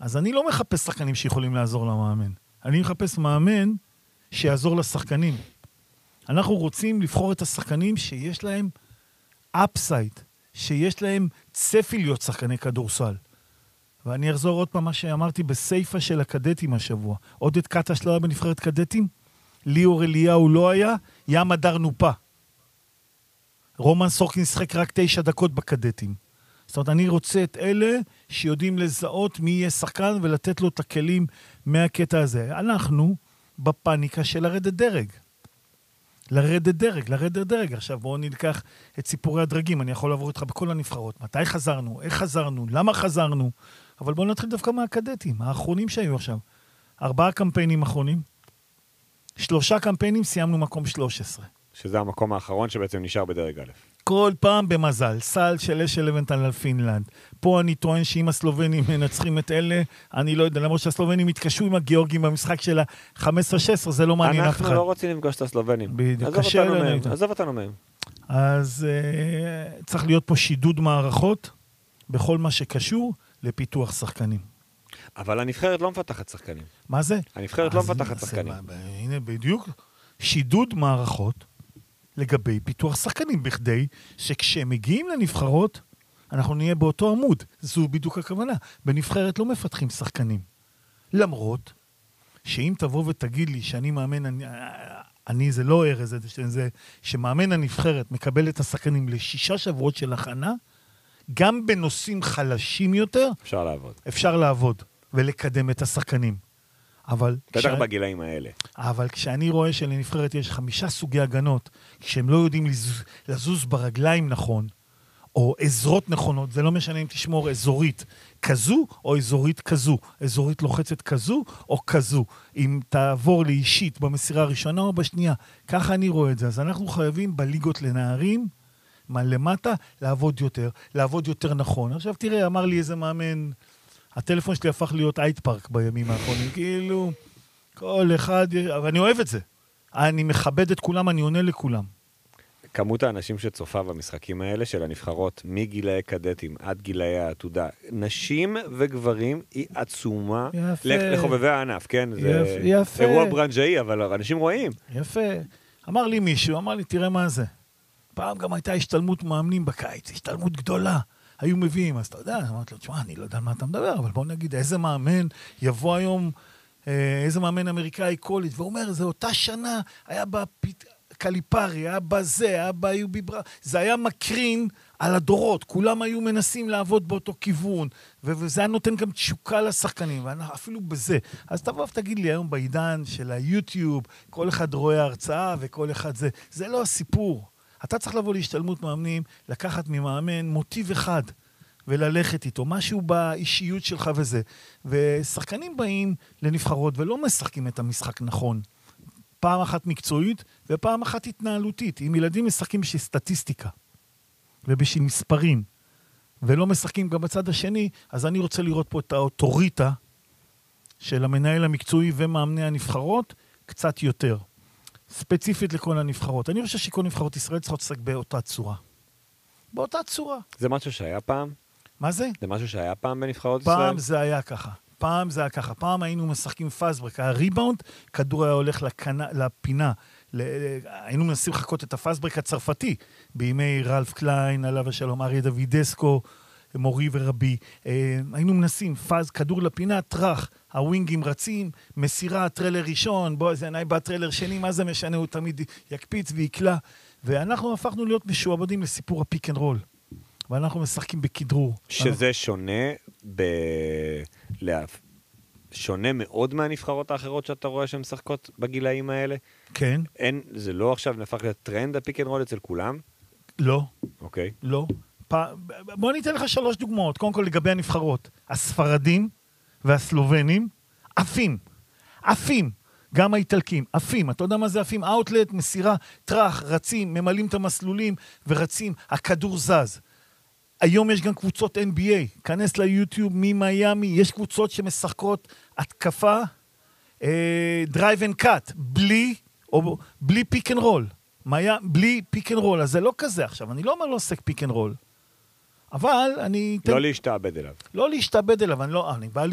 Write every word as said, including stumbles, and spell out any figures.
אז אני לא מחפש שחקנים שיכולים לעזור למאמן. אני מחפש מאמן שיעזור לשחקנים. אנחנו רוצים לבחור את השחקנים שיש להם אפסייד, שיש להם צפי להיות שחקני כדורסל. ואני אחזור עוד פעם מה שאמרתי בסייפה של הקדטים השבוע. עודד קטש לא היה בנבחרת קדטים, ליאור אליהו לא היה, ים הדר נופה. רומן סורקין שחק רק תשע דקות בקדטים. זאת אומרת, אני רוצה את אלה שיודעים לזהות מי יהיה שחקן ולתת לו את הכלים מהקטע הזה. אנחנו בפאניקה של לרדת דרג. לרדת דרג, לרדת דרג. עכשיו בואו נלקח את סיפורי הדרגים. אני יכול לעבור איתך בכל הנבחרות. מתי חזרנו? איך חזרנו? למה חזרנו? אבל בואו נתחיל דווקא מהקדטים, האחרונים שהיו עכשיו. ארבעה קמפיינים אחרונים. שלושה קמפיינים סיימנו מקום שלוש עשרה. שזה המקום האחרון שבעצם נשאר בדרג א'. כל פעם במזל, סל של אשל לבנטל על פינלנד. פה אני טוען שאם הסלובנים מנצחים את אלה, אני לא יודע, למרות שהסלובנים התקשו עם הגיאורגים במשחק של ה-חמש עשרה שש עשרה, זה לא מעניין אף אחד. אנחנו לא רוצים לפגוש את הסלובנים. בדיוק, קשה לנו. עזוב אותנו מהם. אז uh, צריך להיות פה שידוד מערכות, בכל מה שקשור לפיתוח שחקנים. אבל הנבחרת לא מפתחת שחקנים. מה זה? הנבחרת לא מפתחת שחקנים. הנה, בדיוק. שידוד מערכות לגבי פיתוח שחקנים, בכדי שכשהם מגיעים לנבחרות, אנחנו נהיה באותו עמוד. זו בדיוק הכוונה. בנבחרת לא מפתחים שחקנים. למרות שאם תבוא ותגיד לי שאני מאמן, אני, אני זה לא ארז, זה, זה שמאמן הנבחרת מקבל את השחקנים לשישה שבועות של הכנה, גם בנושאים חלשים יותר, אפשר לעבוד. אפשר לעבוד ולקדם את השחקנים. אבל... בטח בגילאים האלה. אבל כשאני רואה שלנבחרת יש חמישה סוגי הגנות, כשהם לא יודעים לזוז, לזוז ברגליים נכון, או עזרות נכונות, זה לא משנה אם תשמור אזורית כזו או אזורית כזו, אזורית לוחצת כזו או כזו, אם תעבור לאישית במסירה הראשונה או בשנייה, ככה אני רואה את זה. אז אנחנו חייבים בליגות לנערים, מה למטה, לעבוד יותר, לעבוד יותר נכון. עכשיו תראה, אמר לי איזה מאמן, הטלפון שלי הפך להיות אייט פארק בימים האחרונים, כאילו, כל אחד, אבל אני אוהב את זה. אני מכבד את כולם, אני עונה לכולם. כמות האנשים שצופה במשחקים האלה של הנבחרות, מגילאי קדטים עד גילאי העתודה, נשים וגברים, היא עצומה לחובבי הענף, כן? זה יפה. אירוע ברנג'אי, אבל אנשים רואים. יפה. אמר לי מישהו, אמר לי, תראה מה זה. פעם גם הייתה השתלמות מאמנים בקיץ, השתלמות גדולה. היו מביאים, אז אתה יודע, אמרתי לו, תשמע, אני לא יודע על מה אתה מדבר, אבל בוא נגיד, איזה מאמן יבוא היום, איזה מאמן אמריקאי קולג' והוא אומר, זה אותה שנה, היה בקליפרי, היה בזה, היה ביובי ברא, זה היה מקרין על הדורות, כולם היו מנסים לעבוד באותו כיוון, וזה היה נותן גם תשוקה לשחקנים, אפילו בזה. אז תבוא ותגיד לי היום בעידן של היוטיוב, כל אחד רואה הרצאה וכל אחד זה, זה לא הסיפור. אתה צריך לבוא להשתלמות מאמנים, לקחת ממאמן מוטיב אחד, וללכת איתו, משהו באישיות שלך וזה. ושחקנים באים לנבחרות ולא משחקים את המשחק נכון. פעם אחת מקצועית ופעם אחת התנהלותית. אם ילדים משחקים בשביל סטטיסטיקה ובשביל מספרים, ולא משחקים גם בצד השני, אז אני רוצה לראות פה את האוטוריטה של המנהל המקצועי ומאמני הנבחרות קצת יותר. ספציפית לכל הנבחרות. אני חושב שכל נבחרות ישראל צריכות לשחק באותה צורה. באותה צורה. זה משהו שהיה פעם? מה זה? זה משהו שהיה פעם בנבחרות ישראל? פעם זה היה ככה. פעם זה היה ככה. פעם היינו משחקים פאסברק. היה ריבאונד, כדור היה הולך לקנה, לפינה. ל... היינו מנסים לחכות את הפאסברק הצרפתי. בימי רלף קליין, עליו השלום, אריה דוידסקו, מורי ורבי. היינו מנסים פאז, כדור לפינה, טרח. הווינגים רצים, מסירה, טרלר ראשון, בוא, זה עיניי בטרלר שני, מה זה משנה? הוא תמיד יקפיץ ויקלה. ואנחנו הפכנו להיות משועבדים לסיפור הפיק אנד רול. ואנחנו משחקים בכדרור. שזה שונה ב... שונה מאוד מהנבחרות האחרות שאתה רואה שהן משחקות בגילאים האלה? כן. אין, זה לא עכשיו נהפך להיות טרנד הפיק אנד רול אצל כולם? לא. אוקיי. לא. פ... בוא ניתן לך שלוש דוגמאות. קודם כל לגבי הנבחרות. הספרדים והסלובנים, עפים. עפים. גם האיטלקים, עפים. אתה יודע מה זה עפים? אאוטלט, מסירה, טרח, רצים, ממלאים את המסלולים ורצים. הכדור זז. היום יש גם קבוצות אן בי איי. כנס ליוטיוב ממיימי. יש קבוצות שמשחקות התקפה, דרייב אנד קאט, בלי, או בלי פיק אנד רול. בלי פיק אנד רול. אז זה לא כזה עכשיו. אני לא אומר לא עוסק פיק אנד רול. אבל אני... לא להשתעבד אליו. לא להשתעבד אליו. אני לא... אני בא